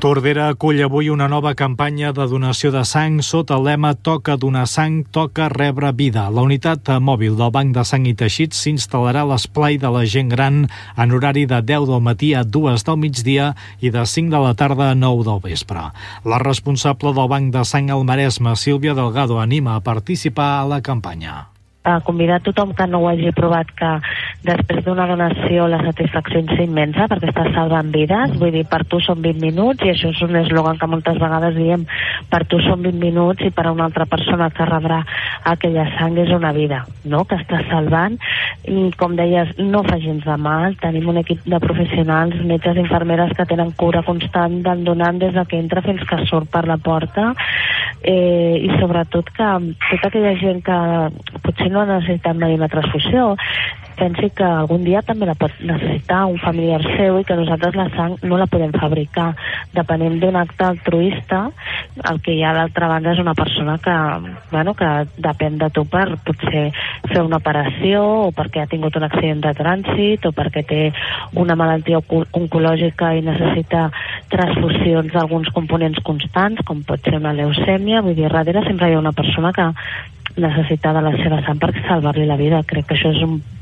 Tordera acull avui una nova campanya de donació de sang sota el lema Toca donar sang, toca rebre vida. La unitat mòbil del Banc de Sang i Teixits s'instal·larà a l'esplai de la gent gran en horari de 10 del matí a 2 del migdia i de 5 de la tarda a 9 del vespre. La responsable del Banc de Sang al Maresme, Sílvia Delgado, anima a participar a la campanya. A convidar tothom que no ho hagi provat, que després d'una donació la satisfacció és immensa perquè estàs salvant vides. Vull dir, per tu són 20 minuts, i això és un eslògan que moltes vegades diem, per tu són 20 minuts i per a una altra persona que rebrà aquella sang és una vida, no?, que estàs salvant. I com deies, no fa gens de mal. Tenim un equip de professionals, metges i infermeres que tenen cura constant del donant des que entra fins que surt per la porta, i sobretot que tota aquella gent que potser no ha necessitat mai una transfusió pensi que algun dia també la pot necessitar un familiar seu i que nosaltres la sang no la podem fabricar. Depenent d'un acte altruista, el que hi ha d'altra banda és una persona que, bueno, que depèn de tu per potser fer una operació o perquè ha tingut un accident de trànsit o perquè té una malaltia oncològica i necessita transfusions d'alguns components constants, com pot ser una leucèmia. Vull dir, darrere sempre hi ha una persona que necessita de la seva sang per salvar-li la vida. Crec que això és un